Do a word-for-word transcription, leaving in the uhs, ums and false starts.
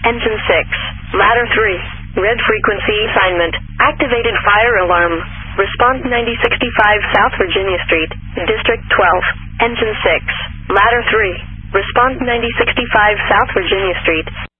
Engine six. Ladder three. Red frequency assignment. Activated fire alarm. Response ninety sixty-five South Virginia Street, District twelve. Engine six. Ladder three. Response ninety sixty-five South Virginia Street.